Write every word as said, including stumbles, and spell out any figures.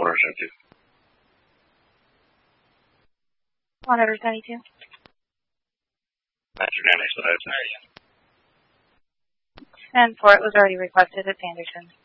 Florida seventy-two. Monitor seventy-two. Master Nanny, still have an area. And for it was already requested at Sanderson.